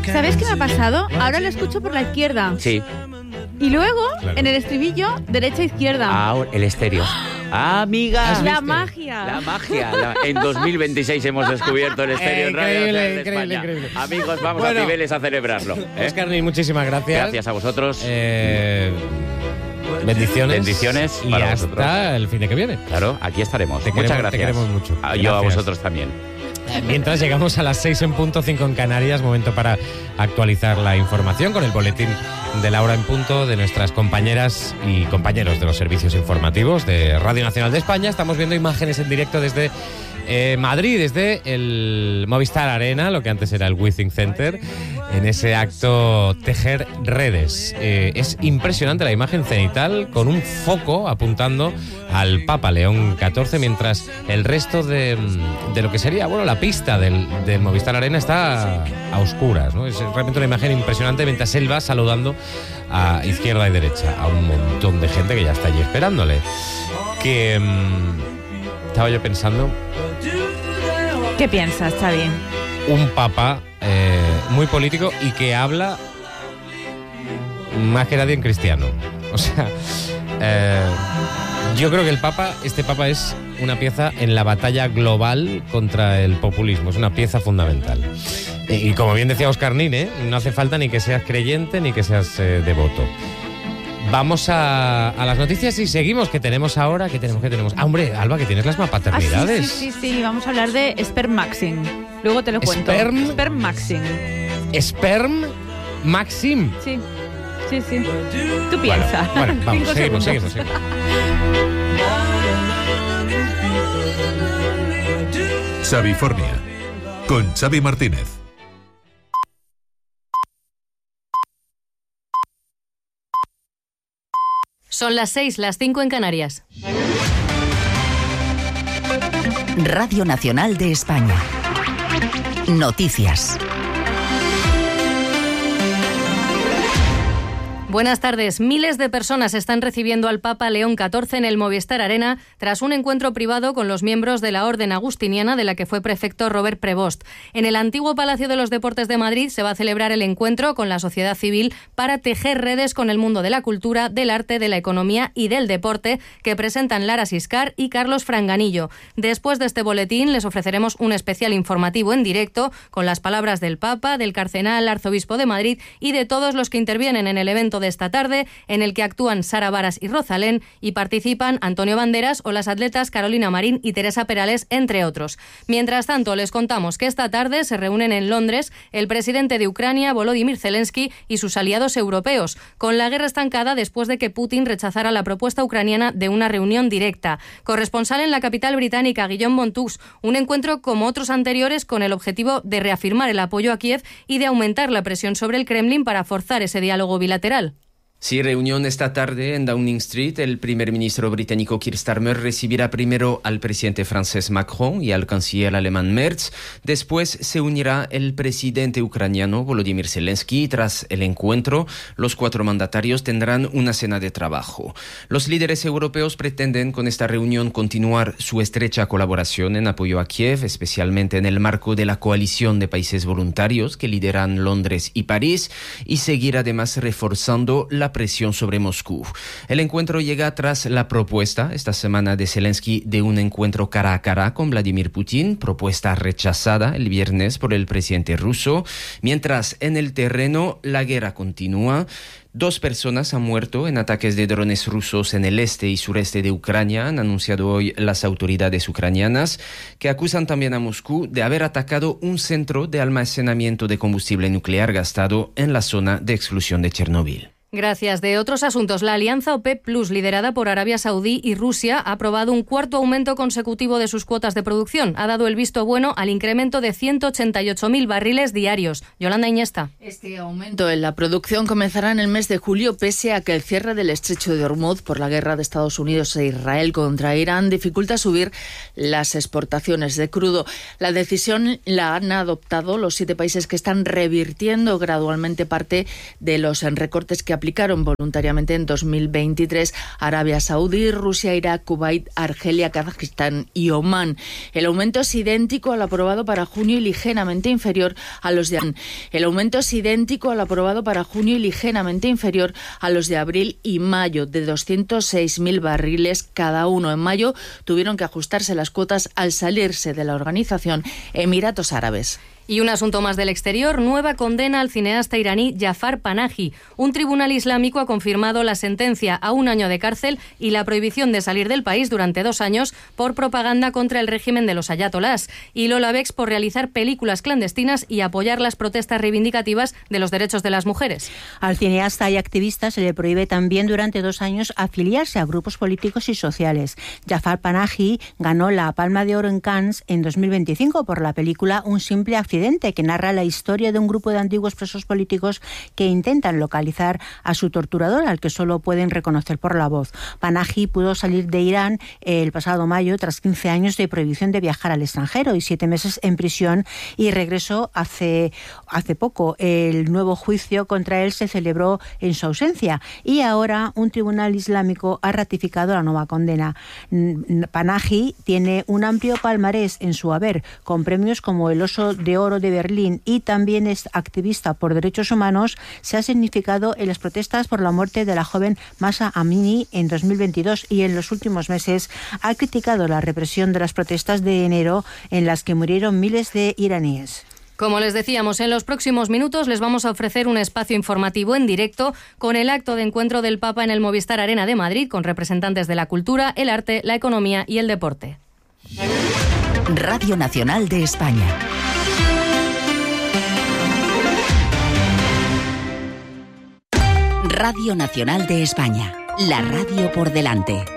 ¿Sabes qué me ha pasado? Ahora lo escucho por la izquierda. Sí. Y luego, en el estribillo, derecha-izquierda. Ahora, el estéreo. Amiga. La magia. La magia. En 2026 hemos descubierto el estéreo en Radio Nacional de España. Increíble. Amigos, vamos a Cibeles a celebrarlo. Óscar, muchísimas gracias. Gracias a vosotros. Bendiciones para y vosotros. Hasta el fin de que viene. Claro, aquí estaremos. Muchas gracias. Te queremos mucho. Yo a Gracias. vosotros también. Mientras llegamos a las 6 en punto, 5 en Canarias, momento para actualizar la información con el boletín de la hora en punto de nuestras compañeras y compañeros de los servicios informativos de Radio Nacional de España. Estamos viendo imágenes en directo desde Madrid, desde el Movistar Arena, lo que antes era el Withing Center, en ese acto Tejer Redes. Es impresionante la imagen cenital con un foco apuntando al Papa León XIV, mientras el resto de lo que sería, la pista del Movistar Arena está a oscuras, ¿no? Es realmente una imagen impresionante mientras él va saludando a izquierda y derecha a un montón de gente que ya está allí esperándole. Que estaba yo pensando... ¿Qué piensas, Xavi? Un papa muy político y que habla más que nadie en cristiano. O sea, yo creo que este papa es una pieza en la batalla global contra el populismo. Es una pieza fundamental. Y como bien decía Óscar Nin, no hace falta ni que seas creyente ni que seas devoto. Vamos a las noticias y seguimos. ¿Qué tenemos ahora? ¿Qué tenemos? Ah, hombre, Alba, que tienes las paternidades. Sí. Vamos a hablar de Sperm Maxim. Luego te lo cuento. Sperm Maxim. Sperm Maxim. Sí. Tú piensas. Bueno, vamos, seguimos. Xavifornia, con Xavi Martínez. Son las 6, las 5 en Canarias. Radio Nacional de España. Noticias. Buenas tardes. Miles de personas están recibiendo al Papa León XIV en el Movistar Arena tras un encuentro privado con los miembros de la Orden Agustiniana de la que fue prefecto Robert Prevost. En el antiguo Palacio de los Deportes de Madrid se va a celebrar el encuentro con la sociedad civil para tejer redes con el mundo de la cultura, del arte, de la economía y del deporte que presentan Lara Siscar y Carlos Franganillo. Después de este boletín les ofreceremos un especial informativo en directo con las palabras del Papa, del Cardenal Arzobispo de Madrid y de todos los que intervienen en el evento de esta tarde, en el que actúan Sara Varas y Rosalén y participan Antonio Banderas o las atletas Carolina Marín y Teresa Perales, entre otros. Mientras tanto, les contamos que esta tarde se reúnen en Londres el presidente de Ucrania, Volodymyr Zelensky, y sus aliados europeos, con la guerra estancada después de que Putin rechazara la propuesta ucraniana de una reunión directa. Corresponsal en la capital británica, Guillaume Montux, un encuentro como otros anteriores con el objetivo de reafirmar el apoyo a Kiev y de aumentar la presión sobre el Kremlin para forzar ese diálogo bilateral. Sí, reunión esta tarde en Downing Street. El primer ministro británico Keir Starmer recibirá primero al presidente francés Macron y al canciller alemán Merz. Después se unirá el presidente ucraniano Volodymyr Zelensky. Tras el encuentro, los cuatro mandatarios tendrán una cena de trabajo. Los líderes europeos pretenden con esta reunión continuar su estrecha colaboración en apoyo a Kiev, especialmente en el marco de la coalición de países voluntarios que lideran Londres y París, y seguir además reforzando la presión sobre Moscú. El encuentro llega tras la propuesta esta semana de Zelensky de un encuentro cara a cara con Vladimir Putin, propuesta rechazada el viernes por el presidente ruso. Mientras en el terreno la guerra continúa. 2 personas han muerto en ataques de drones rusos en el este y sureste de Ucrania, han anunciado hoy las autoridades ucranianas, que acusan también a Moscú de haber atacado un centro de almacenamiento de combustible nuclear gastado en la zona de exclusión de Chernobyl. Gracias. De otros asuntos, la alianza OPEP Plus, liderada por Arabia Saudí y Rusia, ha aprobado un cuarto aumento consecutivo de sus cuotas de producción. Ha dado el visto bueno al incremento de 188.000 barriles diarios. Yolanda Iñesta. Este aumento en la producción comenzará en el mes de julio, pese a que el cierre del estrecho de Hormuz por la guerra de Estados Unidos e Israel contra Irán dificulta subir las exportaciones de crudo. La decisión la han adoptado los 7 países que están revirtiendo gradualmente parte de los recortes que aplicaron voluntariamente en 2023 Arabia Saudí, Rusia, Irak, Kuwait, Argelia, Kazajistán y Omán. El aumento es idéntico al aprobado para junio y ligeramente inferior a los de abril y mayo, de 206.000 barriles cada uno. En mayo tuvieron que ajustarse las cuotas al salirse de la organización Emiratos Árabes. Y un asunto más del exterior, nueva condena al cineasta iraní Jafar Panahi. Un tribunal islámico ha confirmado la sentencia a 1 año de cárcel y la prohibición de salir del país durante 2 años por propaganda contra el régimen de los ayatolás. Y Lola Bex por realizar películas clandestinas y apoyar las protestas reivindicativas de los derechos de las mujeres. Al cineasta y activista se le prohíbe también durante 2 años afiliarse a grupos políticos y sociales. Jafar Panahi ganó la Palma de Oro en Cannes en 2025 por la película Un simple accidente, que narra la historia de un grupo de antiguos presos políticos que intentan localizar a su torturador, al que solo pueden reconocer por la voz. Panahi pudo salir de Irán el pasado mayo tras 15 años de prohibición de viajar al extranjero y 7 meses en prisión, y regresó hace poco. El nuevo juicio contra él se celebró en su ausencia y ahora un tribunal islámico ha ratificado la nueva condena. Panahi tiene un amplio palmarés en su haber, con premios como el Oso de Oro de Berlín, y también es activista por derechos humanos. Se ha significado en las protestas por la muerte de la joven Mahsa Amini en 2022 y en los últimos meses ha criticado la represión de las protestas de enero en las que murieron miles de iraníes. Como les decíamos, en los próximos minutos les vamos a ofrecer un espacio informativo en directo con el acto de encuentro del Papa en el Movistar Arena de Madrid, con representantes de la cultura, el arte, la economía y el deporte. Radio Nacional de España. Radio Nacional de España, la radio por delante.